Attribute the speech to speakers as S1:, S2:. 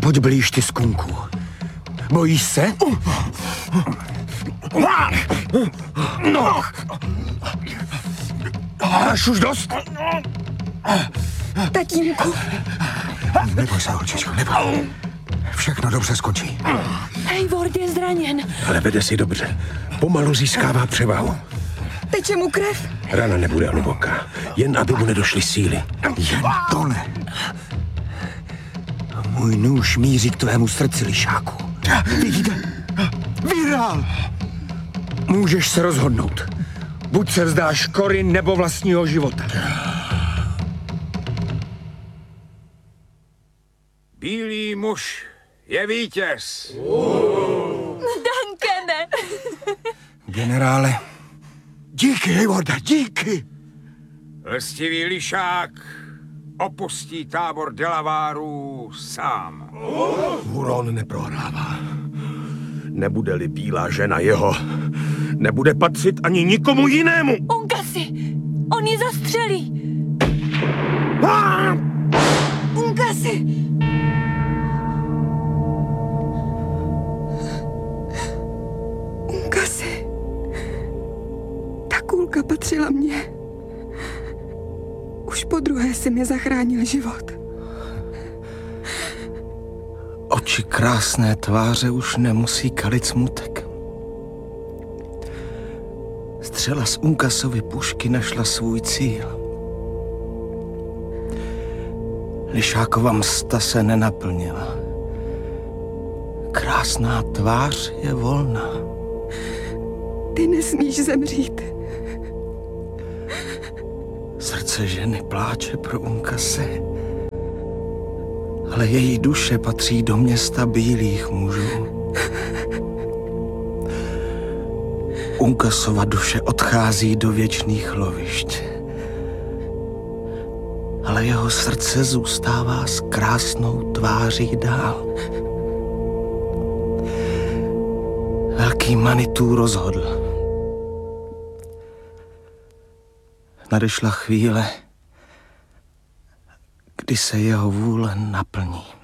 S1: Pojď blíž, ty skunku. Bojíš se? No. Máš už dost?
S2: Tatínku.
S1: Neboj se, holčičko, neboj. Všechno dobře skončí.
S2: Hayward je zraněn.
S3: Ale vede si dobře. Pomalu získává převahu.
S2: Teče mu krev.
S3: Rana nebude hluboká. Jen aby mu nedošly síly.
S1: Jen to ne. Můj nůž míří k tvému srdci, lišáku. Vidíte? Vyhrál! Můžeš se rozhodnout. Buď se vzdáš Corin nebo vlastního života.
S4: Bílý muž je vítěz.
S2: Duncane!
S1: Generále, díky, Haywarda, díky!
S4: Lstivý lišák opustí tábor Delavárů sám.
S3: Huron neprohrává. Nebude-li bílá žena jeho, nebude patřit ani nikomu jinému.
S2: Unkasi! On ji zastřelí! Unkasi! Unkasi! Ta kulka patřila mně. Už podruhé si mi zachránil život.
S5: Oči krásné tváře už nemusí kalit smutek. Střela z Unkasovy pušky našla svůj cíl. Lišákova msta se nenaplnila. Krásná tvář je volná.
S2: Ty nesmíš zemřít.
S5: Srdce ženy pláče pro Unkase, ale její duše patří do města bílých mužů. Unkasova duše odchází do věčných lovišť, ale jeho srdce zůstává s krásnou tváří dál. Velký Manitou rozhodl. Nadešla chvíle, kdy se jeho vůle naplní.